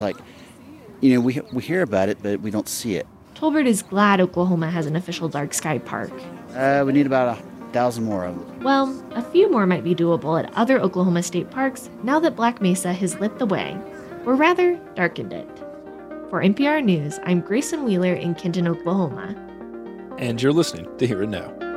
Like, we hear about it, but we don't see it. Tolbert is glad Oklahoma has an official dark sky park. We need about 1,000 more of them. Well, a few more might be doable at other Oklahoma state parks now that Black Mesa has lit the way, or rather, darkened it. For NPR News, I'm Grayson Wheeler in Kenton, Oklahoma. And you're listening to Here and Now.